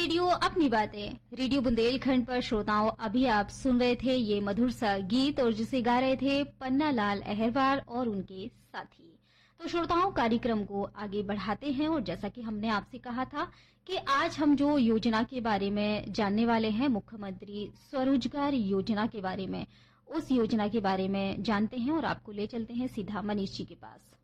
Radio अपनी बातें। Radio Bundelkhand पर श्रोताओं, अभी आप सुन रहे थे ये मधुर सा गीत और जिसे गा रहे थे पन्ना लाल अहरवार और उनके साथी। तो श्रोताओं, कार्यक्रम को आगे बढ़ाते हैं और जैसा कि हमने आपसे कहा था कि आज हम जो योजना के बारे में जानने वाले हैं, मुख्यमंत्री स्वरोजगार योजना के बारे में, उस योजना के बारे में जानते हैं और आपको ले चलते हैं सीधा मनीष जी के पास।